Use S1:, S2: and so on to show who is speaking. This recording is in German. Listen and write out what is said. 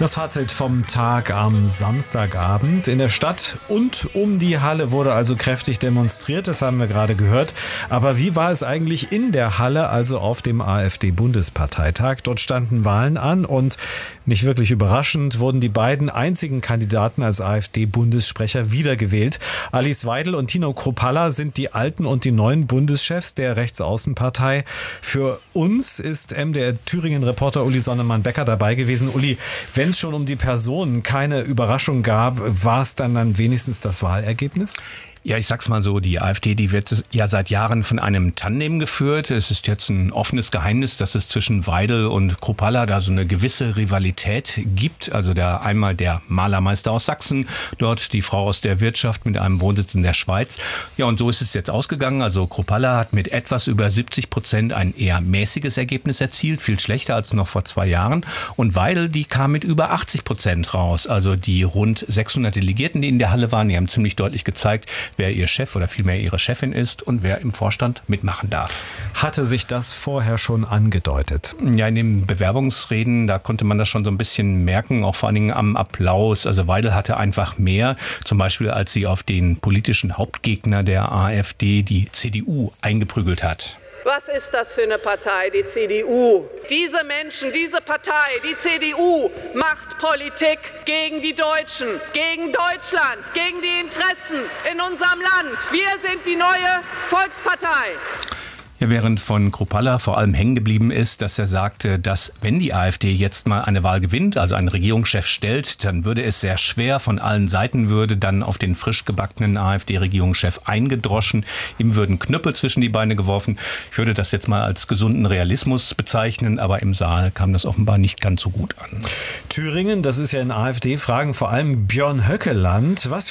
S1: Das Fazit vom Tag am Samstagabend. In der Stadt und um die Halle wurde also kräftig demonstriert, das haben wir gerade gehört. Aber wie war es eigentlich in der Halle, also auf dem AfD-Bundesparteitag? Dort standen Wahlen an und nicht wirklich überraschend wurden die beiden einzigen Kandidaten als AfD-Bundessprecher wiedergewählt. Alice Weidel und Tino Kruppalla sind die alten und die neuen Bundeschefs der Rechtsaußenpartei. Für uns ist MDR-Thüringen-Reporter Uli Sonnemann-Becker dabei gewesen. Uli, wenn es schon um die Personen keine Überraschung gab, war es dann wenigstens das Wahlergebnis?
S2: Ja, ich sag's mal so, die AfD, die wird ja seit Jahren von einem Tandem geführt. Es ist jetzt ein offenes Geheimnis, dass es zwischen Weidel und Kruppalla da so eine gewisse Rivalität gibt. Also einmal der Malermeister aus Sachsen, dort die Frau aus der Wirtschaft mit einem Wohnsitz in der Schweiz. Ja, und so ist es jetzt ausgegangen. Also Kruppalla hat mit etwas über 70% ein eher mäßiges Ergebnis erzielt, viel schlechter als noch vor 2 Jahren. Und Weidel, die kam mit über 80% raus. Also die rund 600 Delegierten, die in der Halle waren, die haben ziemlich deutlich gezeigt, wer ihr Chef oder vielmehr ihre Chefin ist und wer im Vorstand mitmachen darf.
S1: Hatte sich das vorher schon angedeutet?
S2: Ja, in den Bewerbungsreden, da konnte man das schon so ein bisschen merken, auch vor allen Dingen am Applaus. Also Weidel hatte einfach mehr, zum Beispiel als sie auf den politischen Hauptgegner der AfD, die CDU, eingeprügelt hat.
S3: Was ist das für eine Partei, die CDU? Diese Menschen, diese Partei, die CDU, macht Politik gegen die Deutschen, gegen Deutschland, gegen die Interessen in unserem Land. Wir sind die neue Volkspartei.
S2: Ja, während von Kruppalla vor allem hängen geblieben ist, dass er sagte, dass wenn die AfD jetzt mal eine Wahl gewinnt, also einen Regierungschef stellt, dann würde es sehr schwer, von allen Seiten würde dann auf den frisch gebackenen AfD-Regierungschef eingedroschen, ihm würden Knüppel zwischen die Beine geworfen. Ich würde das jetzt mal als gesunden Realismus bezeichnen, aber im Saal kam das offenbar nicht ganz so gut an.
S1: Thüringen, das ist ja in AfD-Fragen vor allem Björn Höckeland. Was